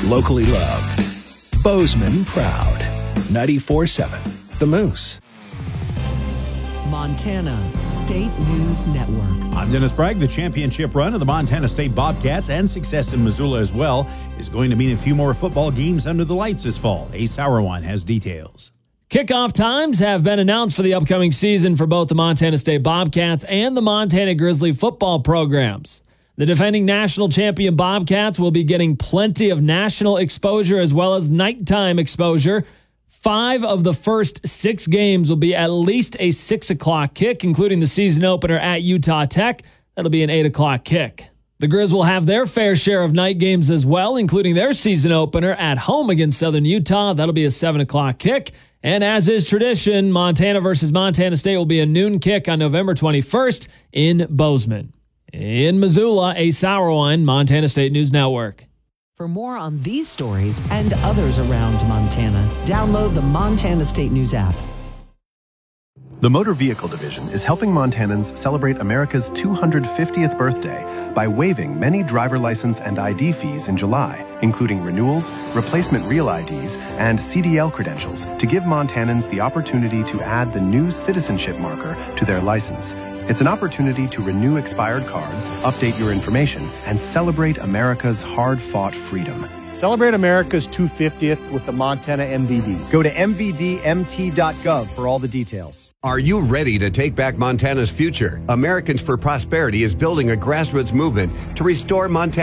Locally loved. Bozeman proud. 94.7 The Moose. Montana State News Network. I'm Dennis Bragg. The championship run of the Montana State Bobcats and success in Missoula as well is going to mean a few more football games under the lights this fall. Ace Sauerwein has details. Kickoff times have been announced for the upcoming season for both the Montana State Bobcats and the Montana Grizzly football programs. The defending national champion Bobcats will be getting plenty of national exposure as well as nighttime exposure. 5 of the first 6 games will be at least a 6 o'clock kick, including the season opener at Utah Tech. That'll be an 8 o'clock kick. The Grizz will have their fair share of night games as well, including their season opener at home against Southern Utah. That'll be a 7 o'clock kick. And as is tradition, Montana versus Montana State will be a noon kick on November 21st in Bozeman. In Missoula, Ace Sauerwein, Montana State News Network. For more on these stories and others around Montana, download the Montana State News app. The Motor Vehicle Division is helping Montanans celebrate America's 250th birthday by waiving many driver license and ID fees in July, including renewals, replacement real IDs, and CDL credentials to give Montanans the opportunity to add the new citizenship marker to their license. It's an opportunity to renew expired cards, update your information, and celebrate America's hard-fought freedom. Celebrate America's 250th with the Montana MVD. Go to mvdmt.gov for all the details. Are you ready to take back Montana's future? Americans for Prosperity is building a grassroots movement to restore Montana.